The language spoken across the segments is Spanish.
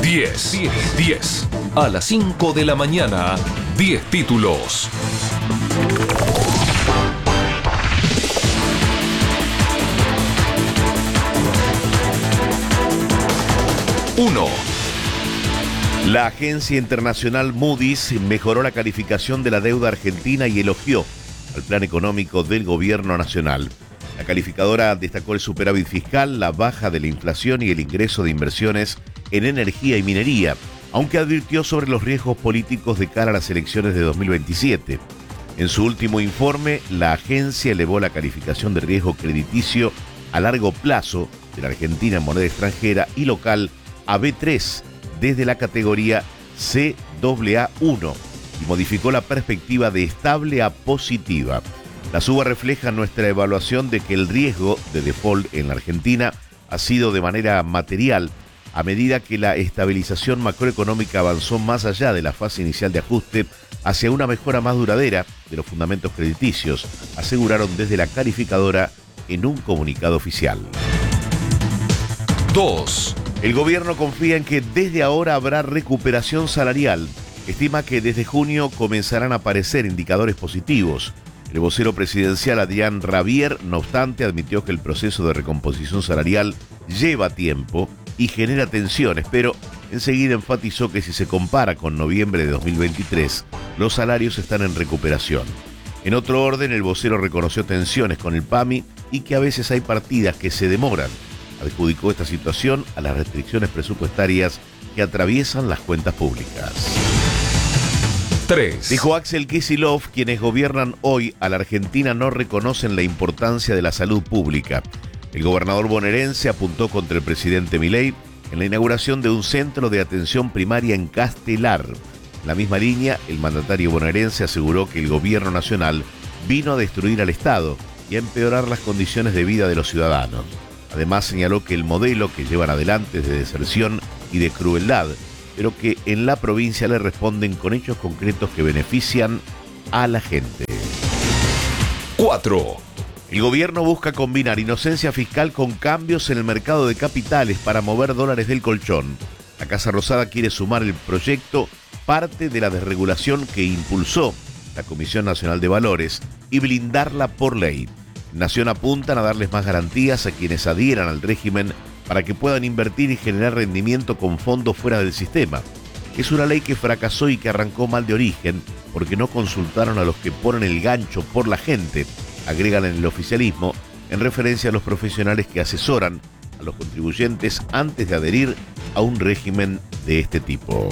10. A las 5 de la mañana, 10 títulos. Uno. La agencia internacional Moody's mejoró la calificación de la deuda argentina y elogió al plan económico del gobierno nacional. La calificadora destacó el superávit fiscal, la baja de la inflación y el ingreso de inversiones en energía y minería, aunque advirtió sobre los riesgos políticos de cara a las elecciones de 2027. En su último informe, la agencia elevó la calificación de riesgo crediticio a largo plazo de la Argentina en moneda extranjera y local a B3 desde la categoría CAA1 y modificó la perspectiva de estable a positiva. La suba refleja nuestra evaluación de que el riesgo de default en la Argentina ha sido de manera material a medida que la estabilización macroeconómica avanzó más allá de la fase inicial de ajuste hacia una mejora más duradera de los fundamentos crediticios, aseguraron desde la calificadora en un comunicado oficial. 2. El gobierno confía en que desde ahora habrá recuperación salarial. Estima que desde junio comenzarán a aparecer indicadores positivos. El vocero presidencial Adrián Rabier, no obstante, admitió que el proceso de recomposición salarial lleva tiempo y genera tensiones, pero enseguida enfatizó que si se compara con noviembre de 2023, los salarios están en recuperación. En otro orden, el vocero reconoció tensiones con el PAMI y que a veces hay partidas que se demoran. Adjudicó esta situación a las restricciones presupuestarias que atraviesan las cuentas públicas. 3. Dijo Axel Kicillof, quienes gobiernan hoy a la Argentina no reconocen la importancia de la salud pública. El gobernador bonaerense apuntó contra el presidente Milei en la inauguración de un centro de atención primaria en Castelar. En la misma línea, el mandatario bonaerense aseguró que el gobierno nacional vino a destruir al Estado y a empeorar las condiciones de vida de los ciudadanos. Además, señaló que el modelo que llevan adelante es de deserción y de crueldad, pero que en la provincia le responden con hechos concretos que benefician a la gente. 4. El gobierno busca combinar inocencia fiscal con cambios en el mercado de capitales para mover dólares del colchón. La Casa Rosada quiere sumar el proyecto parte de la desregulación que impulsó la Comisión Nacional de Valores y blindarla por ley. Nación apuntan a darles más garantías a quienes adhieran al régimen para que puedan invertir y generar rendimiento con fondos fuera del sistema. Es una ley que fracasó y que arrancó mal de origen porque no consultaron a los que ponen el gancho por la gente, agregan en el oficialismo, en referencia a los profesionales que asesoran a los contribuyentes antes de adherir a un régimen de este tipo.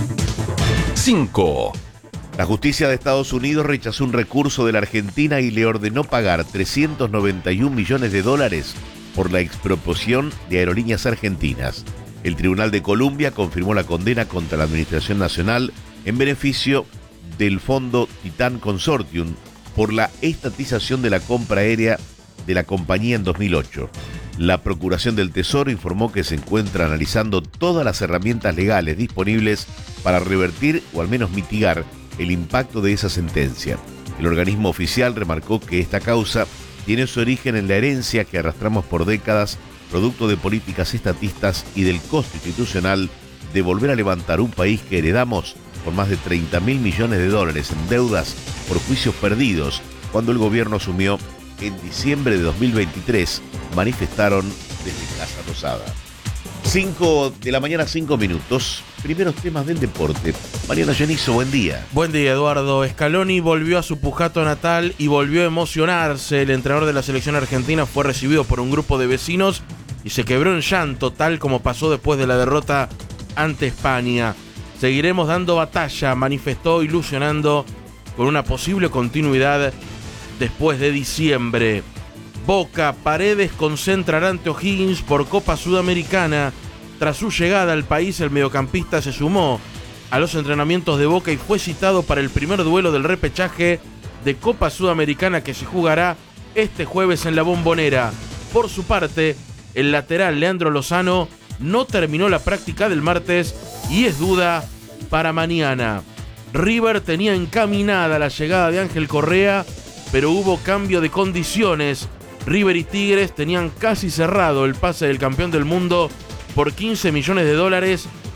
5. La justicia de Estados Unidos rechazó un recurso de la Argentina y le ordenó pagar $391 millones por la expropiación de aerolíneas argentinas. El Tribunal de Columbia confirmó la condena contra la Administración Nacional en beneficio del fondo Titan Consortium por la estatización de la compra aérea de la compañía en 2008. La Procuración del Tesoro informó que se encuentra analizando todas las herramientas legales disponibles para revertir o al menos mitigar el impacto de esa sentencia. El organismo oficial remarcó que esta causa tiene su origen en la herencia que arrastramos por décadas, producto de políticas estatistas y del costo institucional de volver a levantar un país que heredamos con más de $30.000 millones en deudas por juicios perdidos cuando el gobierno asumió en diciembre de 2023, manifestaron desde Casa Rosada. 5 de la mañana, 5 minutos. Primeros temas del deporte. Mariano Genizo, buen día. Buen día, Eduardo. Scaloni volvió a su Pujato natal y volvió a emocionarse. El entrenador de la selección argentina fue recibido por un grupo de vecinos y se quebró en llanto, tal como pasó después de la derrota ante España. Seguiremos dando batalla, manifestó, ilusionando con una posible continuidad después de diciembre. Boca, Paredes concentrará ante O'Higgins por Copa Sudamericana. Tras su llegada al país, el mediocampista se sumó a los entrenamientos de Boca y fue citado para el primer duelo del repechaje de Copa Sudamericana que se jugará este jueves en la Bombonera. Por su parte, el lateral Leandro Lozano no terminó la práctica del martes y es duda para mañana. River tenía encaminada la llegada de Ángel Correa, pero hubo cambio de condiciones. River y Tigres tenían casi cerrado el pase del campeón del mundo por $15 millones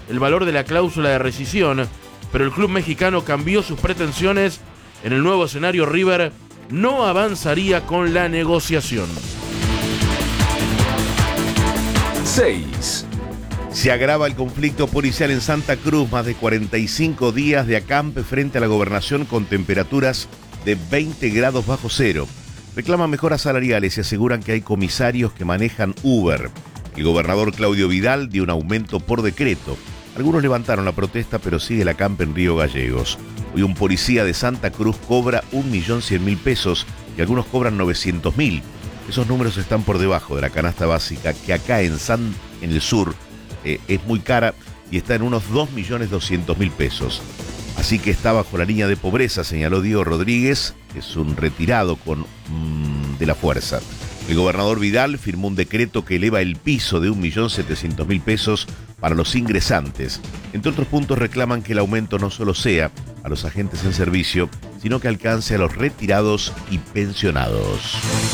el valor de la cláusula de rescisión, pero el club mexicano cambió sus pretensiones. En el nuevo escenario, River no avanzaría con la negociación. 6. Se agrava el conflicto policial en Santa Cruz, más de 45 días de acampe frente a la gobernación con temperaturas de 20 grados bajo cero. Reclaman mejoras salariales y aseguran que hay comisarios que manejan Uber. El gobernador Claudio Vidal dio un aumento por decreto. Algunos levantaron la protesta, pero sigue el acampe en Río Gallegos. Hoy un policía de Santa Cruz cobra 1.100.000 pesos y algunos cobran 900.000. Esos números están por debajo de la canasta básica, que acá en el sur es muy cara y está en unos 2.200.000 pesos. Así que está bajo la línea de pobreza, señaló Diego Rodríguez, que es un retirado de la fuerza. El gobernador Vidal firmó un decreto que eleva el piso de 1.700.000 pesos para los ingresantes. Entre otros puntos, reclaman que el aumento no solo sea a los agentes en servicio, sino que alcance a los retirados y pensionados.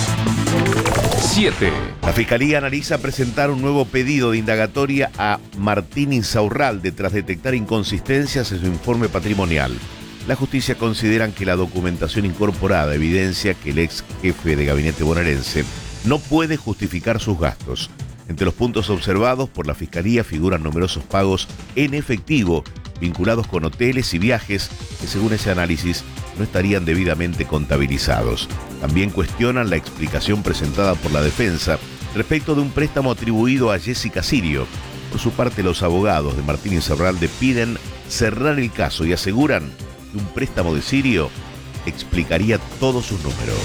7. La Fiscalía analiza presentar un nuevo pedido de indagatoria a Martín Insaurralde tras detectar inconsistencias en su informe patrimonial. La justicia considera que la documentación incorporada evidencia que el ex jefe de gabinete bonaerense no puede justificar sus gastos. Entre los puntos observados por la Fiscalía figuran numerosos pagos en efectivo vinculados con hoteles y viajes que, según ese análisis, no estarían debidamente contabilizados. También cuestionan la explicación presentada por la defensa respecto de un préstamo atribuido a Jessica Sirio. Por su parte, los abogados de Martín Insaurralde piden cerrar el caso y aseguran que un préstamo de Sirio explicaría todos sus números.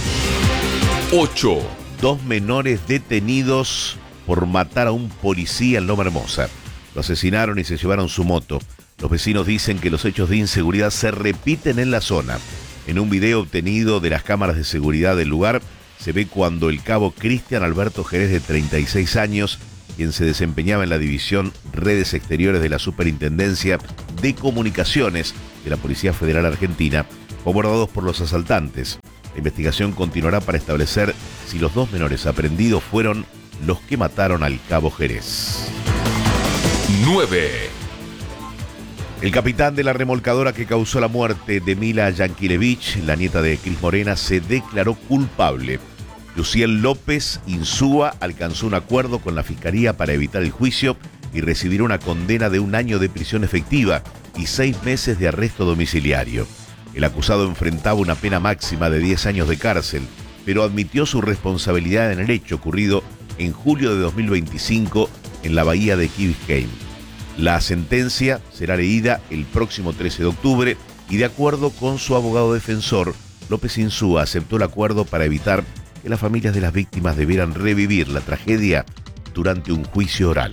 8. 2 menores detenidos por matar a un policía en Loma Hermosa. Lo asesinaron y se llevaron su moto. Los vecinos dicen que los hechos de inseguridad se repiten en la zona. En un video obtenido de las cámaras de seguridad del lugar, se ve cuando el cabo Cristian Alberto Jerez, de 36 años, quien se desempeñaba en la división Redes Exteriores de la Superintendencia de Comunicaciones de la Policía Federal Argentina, fue abordado por los asaltantes. La investigación continuará para establecer si los 2 menores aprehendidos fueron los que mataron al cabo Jerez. 9. El capitán de la remolcadora que causó la muerte de Mila Yankelevich, la nieta de Cris Morena, se declaró culpable. Luciel López Insúa alcanzó un acuerdo con la Fiscalía para evitar el juicio y recibirá una condena de 1 año de prisión efectiva y 6 meses de arresto domiciliario. El acusado enfrentaba una pena máxima de 10 años de cárcel, pero admitió su responsabilidad en el hecho ocurrido en julio de 2025 en la bahía de Key Biscayne. La sentencia será leída el próximo 13 de octubre y, de acuerdo con su abogado defensor, López Insúa aceptó el acuerdo para evitar que las familias de las víctimas debieran revivir la tragedia durante un juicio oral.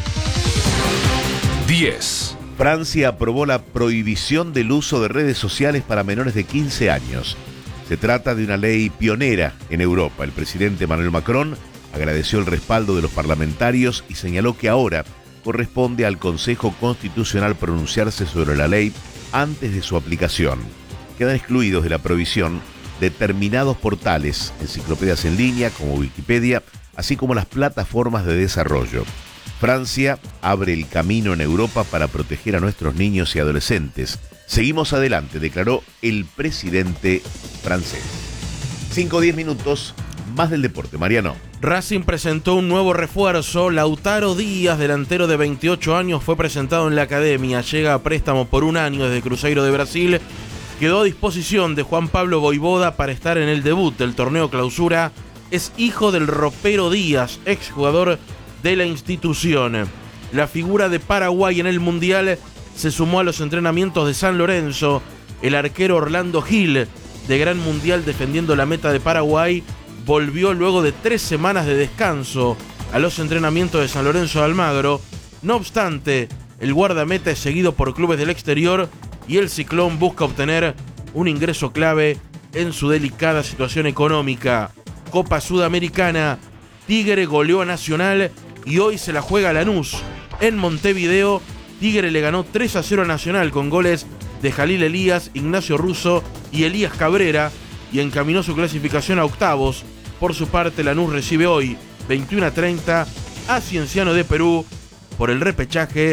10. Francia aprobó la prohibición del uso de redes sociales para menores de 15 años. Se trata de una ley pionera en Europa. El presidente Emmanuel Macron agradeció el respaldo de los parlamentarios y señaló que ahora corresponde al Consejo Constitucional pronunciarse sobre la ley antes de su aplicación. Quedan excluidos de la prohibición determinados portales, enciclopedias en línea como Wikipedia, así como las plataformas de desarrollo. Francia abre el camino en Europa para proteger a nuestros niños y adolescentes. Seguimos adelante, declaró el presidente francés. 5-10 minutos más del deporte. Mariano. Racing presentó un nuevo refuerzo. Lautaro Díaz, delantero de 28 años, fue presentado en la academia. Llega a préstamo por 1 año desde Cruzeiro de Brasil. Quedó a disposición de Juan Pablo Voivoda para estar en el debut del torneo Clausura. Es hijo del Ropero Díaz, exjugador de la institución. La figura de Paraguay en el Mundial se sumó a los entrenamientos de San Lorenzo. El arquero Orlando Gil, de Gran Mundial defendiendo la meta de Paraguay, volvió luego de 3 semanas de descanso a los entrenamientos de San Lorenzo de Almagro. No obstante, el guardameta es seguido por clubes del exterior y el Ciclón busca obtener un ingreso clave en su delicada situación económica. Copa Sudamericana, Tigre goleó a Nacional y hoy se la juega a Lanús. En Montevideo, Tigre le ganó 3-0 a Nacional con goles de Jalil Elías, Ignacio Russo y Elías Cabrera, y encaminó su clasificación a octavos. Por su parte, Lanús recibe hoy, 21:30, a Cienciano de Perú por el repechaje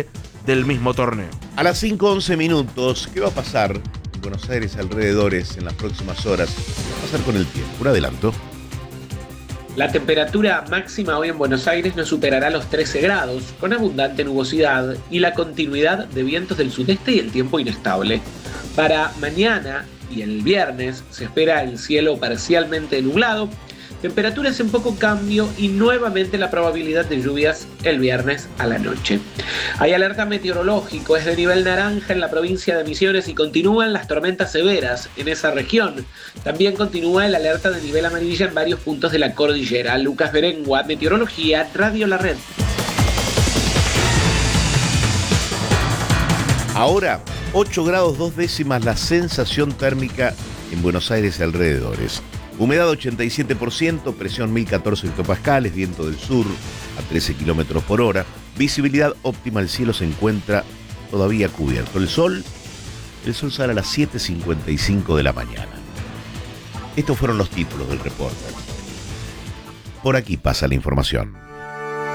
del mismo torneo. A las 5:11 minutos, ¿qué va a pasar en Buenos Aires alrededores en las próximas horas? ¿Qué va a pasar con el tiempo? Un adelanto. La temperatura máxima hoy en Buenos Aires no superará los 13 grados, con abundante nubosidad y la continuidad de vientos del sudeste y el tiempo inestable. Para mañana y el viernes se espera el cielo parcialmente nublado, temperaturas en poco cambio y nuevamente la probabilidad de lluvias el viernes a la noche. Hay alerta meteorológico, es de nivel naranja en la provincia de Misiones y continúan las tormentas severas en esa región. También continúa el alerta de nivel amarilla en varios puntos de la cordillera. Lucas Berengua, Meteorología, Radio La Red. Ahora, 8 grados 2 décimas la sensación térmica en Buenos Aires y alrededores. Humedad 87%, presión 1014 hectopascales, viento del sur a 13 kilómetros por hora. Visibilidad óptima, el cielo se encuentra todavía cubierto. El sol sale a las 7:55 de la mañana. Estos fueron los títulos del reporte. Por aquí pasa la información.